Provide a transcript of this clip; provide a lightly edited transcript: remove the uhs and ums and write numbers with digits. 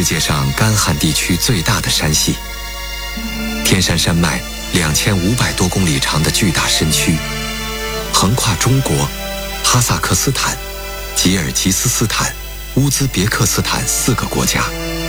世界上干旱地区最大的山系，天山山脉2500多公里长的巨大身躯，横跨中国、哈萨克斯坦、吉尔吉斯斯坦、乌兹别克斯坦4个国家，